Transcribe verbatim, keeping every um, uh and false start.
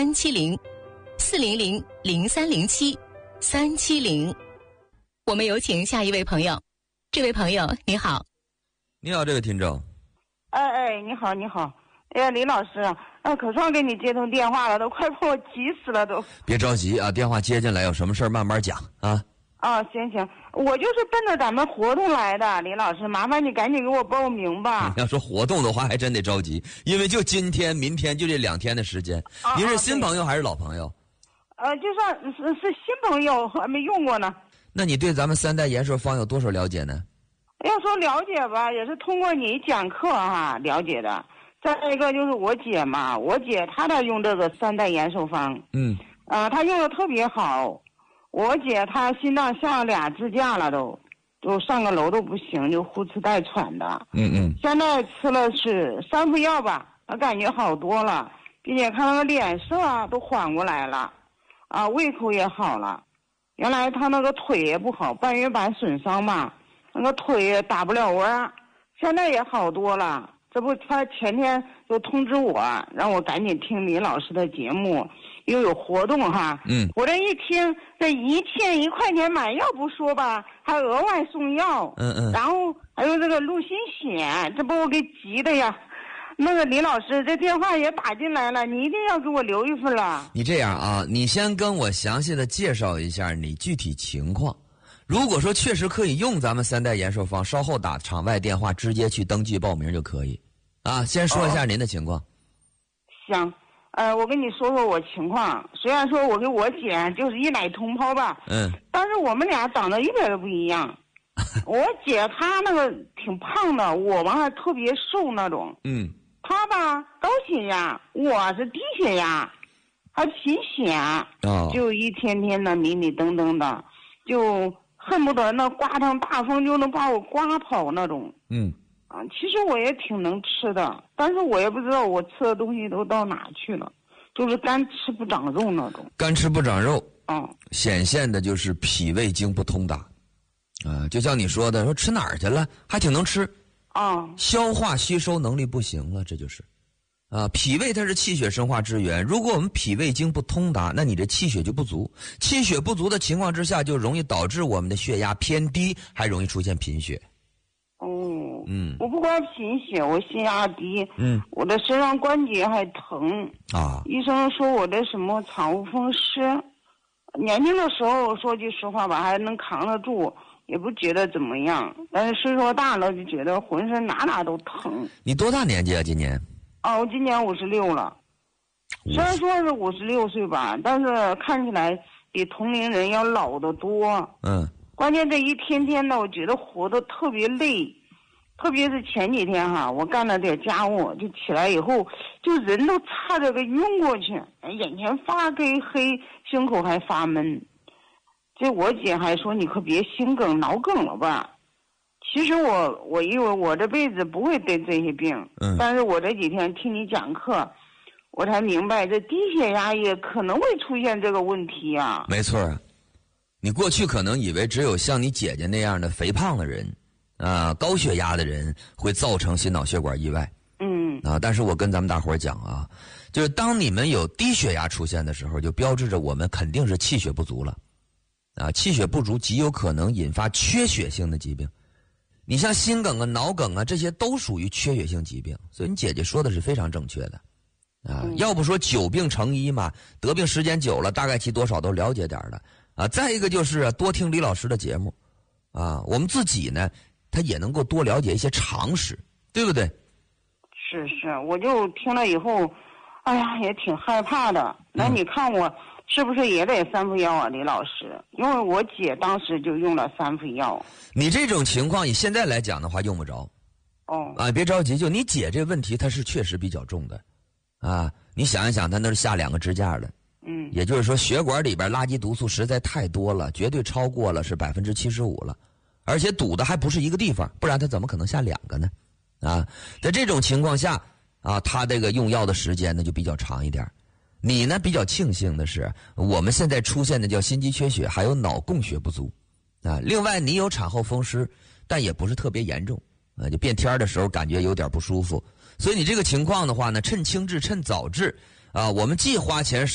三七零，四零零零三零七三七零。我们有请下一位朋友。这位朋友你好。 你好，这位听众。 哎哎，你好你好。哎呀，李老师啊，啊可算给你接通电话了，都快把我急死了都。 别着急啊，电话接进来，有什么事儿慢慢讲啊。 啊，行行，我就是奔着咱们活动来的，李老师，麻烦你赶紧给我报名吧。 你要说活动的话，还真得着急，因为就今天、明天就这两天的时间。 啊、 您是新朋友还是老朋友？ 呃，就算是是新朋友，还没用过呢。 那你对咱们三代延寿方有多少了解呢？ 要说了解吧，也是通过你讲课哈了解的。再一个就是我姐嘛，我姐她在用这个三代延寿方， 嗯， 呃，她用的特别好。我姐她心脏下了俩支架了都，都上个楼都不行，就呼哧带喘的。 嗯嗯。 现在吃了是三副药吧，她感觉好多了，并且看那个脸色啊都缓过来了，啊，胃口也好了。原来她那个腿也不好，半月板损伤嘛，那个腿也打不了窝，现在也好多了。这不，她前天就通知我，让我赶紧听李老师的节目。又有活动哈， 嗯， 我这一听，这一片一块钱买药不说吧，还额外送药， 嗯嗯， 然后还有这个陆心险，这把我给急的呀。那个李老师，这电话也打进来了，你一定要给我留一份了。 你这样啊，你先跟我详细的介绍一下你具体情况。如果说确实可以用咱们三代延寿方，稍后打场外电话直接去登记报名就可以。啊，先说一下您的情况。 哦、行。呃，我跟你说说我情况。虽然说我跟我姐就是一奶同胞吧， 嗯， 但是我们俩长得一点都不一样。我姐她那个挺胖的，我嘛还特别瘦那种。 嗯， 她吧高血压，我是低血压，还贫血， 哦， 就一天天的迷迷瞪瞪的，就恨不得那刮上大风就能把我刮跑那种。 嗯。 啊，其实我也挺能吃的，但是我也不知道我吃的东西都到哪去了，就是干吃不长肉那种。 干吃不长肉， 嗯， 显现的就是脾胃经不通达，啊，就像你说的，说吃哪儿去了，还挺能吃， 啊， 消化吸收能力不行了，这就是，啊，脾胃它是气血生化之源，如果我们脾胃经不通达，那你这气血就不足，气血不足的情况之下，就容易导致我们的血压偏低，还容易出现贫血。 哦， 嗯， 我不光贫血，我血压低， 嗯， 我的身上关节还疼啊。 医生说我的什么产后风湿，年轻的时候说句实话吧，还能扛得住，也不觉得怎么样。但是岁数大了，就觉得浑身哪哪都疼。 你多大年纪啊？今年？ 啊，我今年五十六了。虽然说是五十六岁吧，但是看起来比同龄人要老得多。 嗯。 关键这一天天的，我觉得活得特别累，特别是前几天哈，我干了点家务，就起来以后，就人都差点给晕过去，眼前发黑黑，胸口还发闷。这我姐还说你可别心梗脑梗了吧。其实我我以为我这辈子不会得这些病， 嗯， 但是我这几天听你讲课，我才明白这低血压也可能会出现这个问题啊。 没错啊。你过去可能以为只有像你姐姐那样的肥胖的人，啊、呃，高血压的人会造成心脑血管意外。 嗯。 啊，但是我跟咱们大伙儿讲啊，就是当你们有低血压出现的时候，就标志着我们肯定是气血不足了。啊，气血不足极有可能引发缺血性的疾病。你像心梗啊、脑梗啊，这些都属于缺血性疾病。所以你姐姐说的是非常正确的。啊， 嗯、 要不说久病成医嘛，得病时间久了，大概其多少都了解点了。啊，再一个就是多听李老师的节目，啊，我们自己呢，他也能够多了解一些常识，对不对？ 是是，我就听了以后，哎呀，也挺害怕的。那你看我是不是也得三副药啊，李老师？因为我姐当时就用了三副药。 你这种情况以现在来讲的话，用不着。 哦。 啊，别着急，就你姐这问题，它是确实比较重的，啊，你想一想，她那是下两个支架的。 嗯， 也就是说，血管里边垃圾毒素实在太多了，绝对超过了是百分之七十五了，而且堵的还不是一个地方，不然他怎么可能下两个呢？啊，在这种情况下，啊，他这个用药的时间呢就比较长一点。你呢比较庆幸的是，我们现在出现的叫心肌缺血，还有脑供血不足，啊，另外你有产后风湿，但也不是特别严重，啊，就变天的时候感觉有点不舒服，所以你这个情况的话呢，趁轻治，趁早治。啊，我们既花钱